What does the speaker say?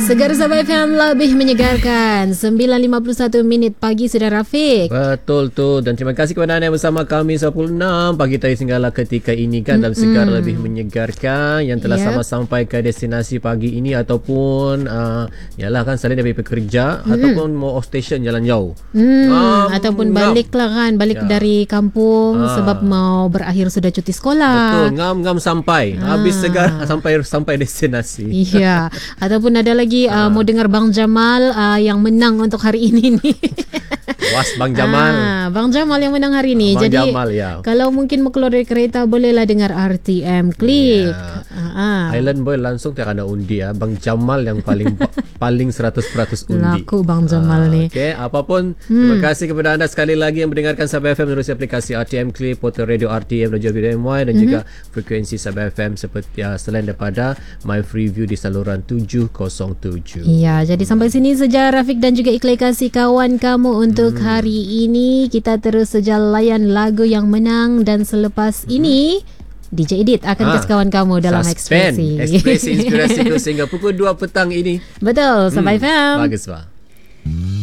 Segar Sabah FM lebih menyegarkan. 9.51 minit pagi sudah Rafiq. Betul tu. Dan terima kasih kepada anda yang bersama kami 96 pagi tadi singgahlah ketika ini kan, dalam Segar lebih menyegarkan yang telah sama sampai ke destinasi pagi ini ataupun yalah kan selain dari bekerja ataupun mau off station jalan jauh. Ataupun baliklah kan, balik dari kampung sebab mau berakhir sudah cuti sekolah. Betul, ngam sampai habis Segar sampai destinasi. Iya. Ataupun ada lagi mau dengar Bang Jamal yang menang untuk hari ini nih. Was Bang Jamal. Bang Jamal yang menang hari ini. Bang Jadi Jamal, ya. Kalau mungkin mau keluar dari kereta bolehlah dengar RTM Klik. Island Boy langsung tak ada undi ya. Bang Jamal yang paling 100% undi. Laku Bang Jamal ni. Okey, apapun terima kasih kepada anda sekali lagi yang mendengarkan Sabah FM melalui aplikasi RTM Klik, portal radio RTM dan juga VMY dan juga frekuensi Sabah FM seperti selain daripada My Freeview di saluran 707. Ya, jadi sampai sini saja Rafiq dan juga Ikhlas kasih kawan kamu untuk hari ini. Kita terus saja layan lagu yang menang dan selepas ini DJ Edit akan kasih kawan kamu dalam Ekspresi inspirasiku sehingga pukul 2 petang ini. Betul, Sabah FM. Bagus, Pak.